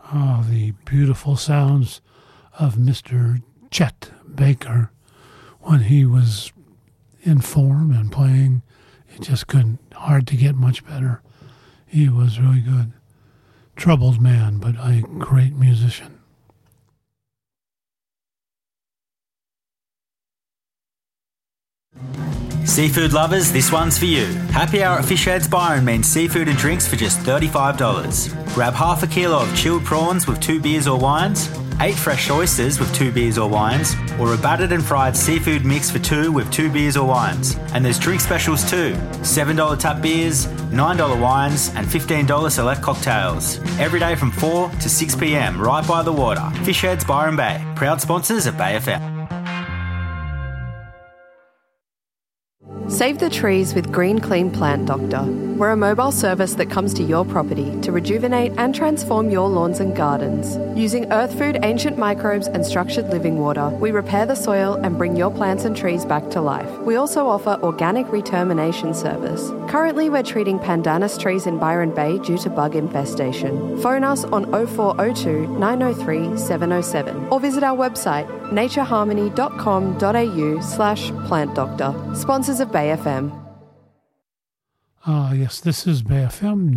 Oh, the beautiful sounds of Mr. Chet Baker when he was in form and playing. It just hard to get much better. He was really good. Troubled man, but a great musician. Seafood lovers, this one's for you. Happy Hour at Fish Heads Byron means seafood and drinks for just $35. Grab half a kilo of chilled prawns with 2 beers or wines, 8 fresh oysters with 2 beers or wines, or a battered and fried seafood mix for 2 with 2 beers or wines. And there's drink specials too. $7 tap beers, $9 wines, and $15 select cocktails. Every day from 4 to 6 p.m, right by the water. Fish Heads Byron Bay, proud sponsors of Bay FM. Save the trees with Green Clean Plant Doctor. We're a mobile service that comes to your property to rejuvenate and transform your lawns and gardens. Using earth food, ancient microbes and structured living water, we repair the soil and bring your plants and trees back to life. We also offer organic retermination service. Currently, we're treating pandanus trees in Byron Bay due to bug infestation. Phone us on 0402 903 707 or visit our website natureharmony.com.au/plant doctor. Sponsors of Bay FM. Yes, this is Bay FM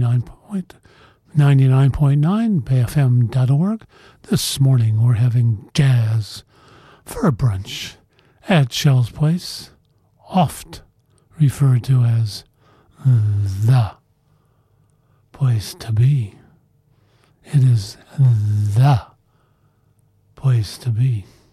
99.9, bayfm.org. This morning we're having jazz for a brunch at Shell's Place, oft referred to as the place to be. It is the place to be.